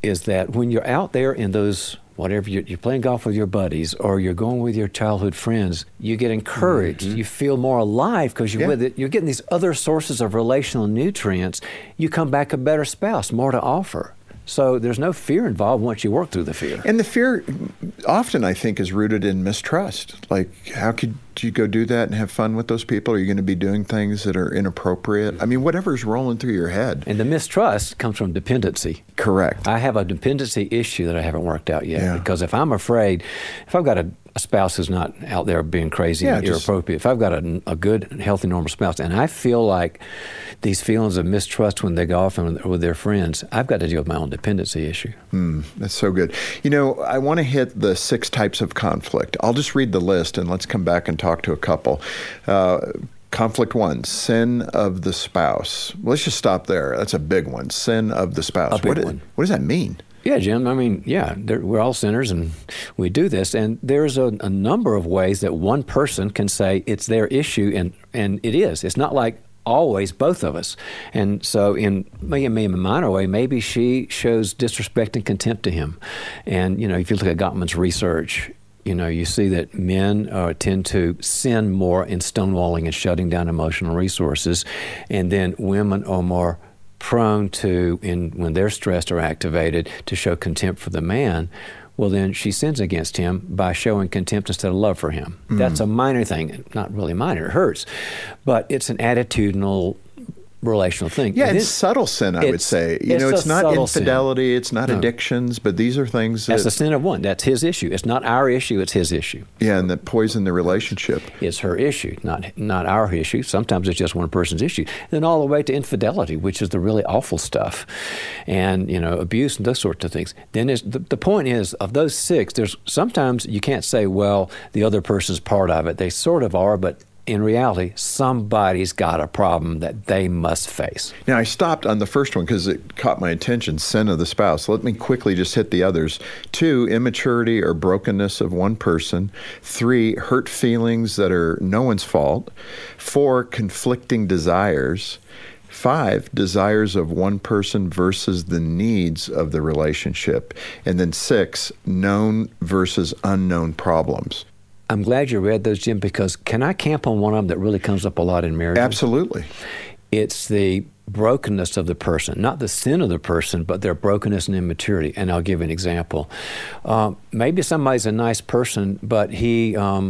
is that when you're out there in those, whatever, you're playing golf with your buddies or you're going with your childhood friends, you get encouraged. You feel more alive because you're with it. You're getting these other sources of relational nutrients. You come back a better spouse, more to offer. So there's no fear involved once you work through the fear. And the fear often, I think, is rooted in mistrust. Like, how could you go do that and have fun with those people? Are you going to be doing things that are inappropriate? I mean, whatever's rolling through your head. And the mistrust comes from dependency. Correct. I have a dependency issue that I haven't worked out yet. Because if I'm afraid, if I've got a spouse who's not out there being crazy and inappropriate, if I've got a good, healthy, normal spouse, and I feel like these feelings of mistrust when they go off with their friends, I've got to deal with my own dependency issue. That's so good. You know, I want to hit the 6 types of conflict. I'll just read the list and let's come back and talk to a couple. Conflict 1, sin of the spouse. Let's just stop there. That's a big one. Sin of the spouse. A big one. What does that mean? Yeah, Jim. I mean, we're all sinners and we do this. And there's a number of ways that one person can say it's their issue, and it is. It's not like always both of us. And so in maybe a minor way, maybe she shows disrespect and contempt to him. And, you know, if you look at Gottman's research, you know, you see that men tend to sin more in stonewalling and shutting down emotional resources. And then women are more prone to, when they're stressed or activated, to show contempt for the man. Well, then she sins against him by showing contempt instead of love for him. That's a minor thing. Not really minor. It hurts. But it's an attitudinal relational thing. Yeah, it's subtle sin, I would say. You know, it's not infidelity, it's not addictions, but these are things that's the sin of one. That's his issue. It's not our issue, it's his issue. Yeah, and that poison the relationship. It's her issue, not our issue. Sometimes it's just one person's issue. Then all the way to infidelity, which is the really awful stuff. And, you know, abuse and those sorts of things. Then the point is, of those 6, there's sometimes you can't say, well, the other person's part of it. They sort of are, but in reality, somebody's got a problem that they must face. Now, I stopped on the first one because it caught my attention, sin of the spouse. Let me quickly just hit the others. 2, immaturity or brokenness of one person. 3, hurt feelings that are no one's fault. 4, conflicting desires. 5, desires of one person versus the needs of the relationship. And then 6, known versus unknown problems. I'm glad you read those, Jim, because can I camp on one of them that really comes up a lot in marriage? Absolutely. It's the brokenness of the person, not the sin of the person, but their brokenness and immaturity. And I'll give an example. Maybe somebody's a nice person, but he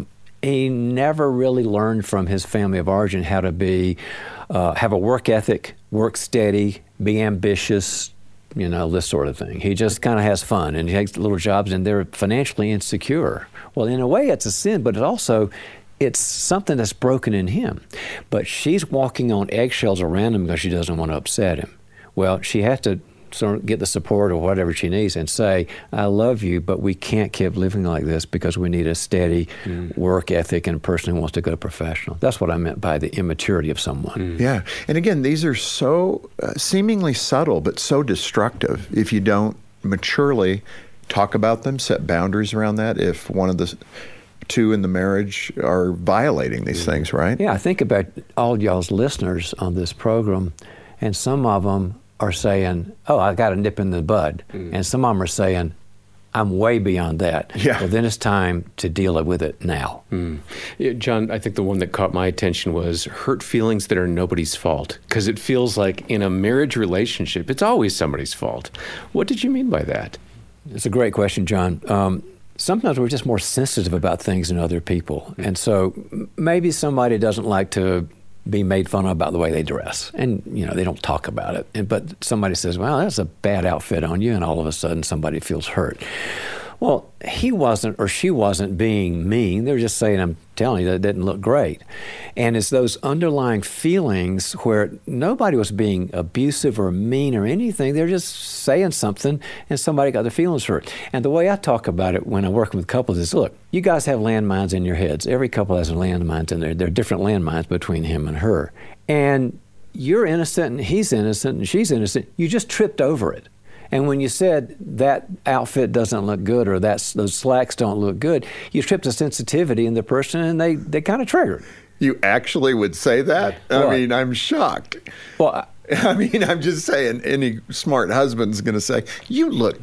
never really learned from his family of origin how to be, have a work ethic, work steady, be ambitious, you know, this sort of thing. He just kind of has fun, and he takes little jobs, and they're financially insecure. Well, in a way, it's a sin, but it's something that's broken in him. But she's walking on eggshells around him because she doesn't want to upset him. Well, she has to sort of get the support or whatever she needs and say, I love you, but we can't keep living like this because we need a steady work ethic and a person who wants to go professional. That's what I meant by the immaturity of someone. Yeah. And again, these are so seemingly subtle, but so destructive if you don't maturely talk about them, set boundaries around that. If one of the 2 in the marriage are violating these things, right? Yeah, I think about all y'all's listeners on this program, and some of them are saying, oh, I got a nip in the bud. And some of them are saying, I'm way beyond that. Yeah. Well, then it's time to deal with it now. Yeah, John, I think the one that caught my attention was hurt feelings that are nobody's fault. Because it feels like in a marriage relationship, it's always somebody's fault. What did you mean by that? It's a great question, John. Sometimes we're just more sensitive about things than other people. And so maybe somebody doesn't like to be made fun of about the way they dress. And, you know, they don't talk about it. But somebody says, well, that's a bad outfit on you. And all of a sudden somebody feels hurt. Well, he wasn't or she wasn't being mean. They're just saying, I'm telling you, that didn't look great. And it's those underlying feelings where nobody was being abusive or mean or anything. They're just saying something and somebody got their feelings hurt. And the way I talk about it when I'm working with couples is, look, you guys have landmines in your heads. Every couple has landmines in there. There are different landmines between him and her. And you're innocent and he's innocent and she's innocent. You just tripped over it. And when you said that outfit doesn't look good or those slacks don't look good, you tripped a sensitivity in the person and they kind of triggered. You actually would say that? What? I mean, I'm shocked. Well, I mean, I'm just saying any smart husband's going to say, you look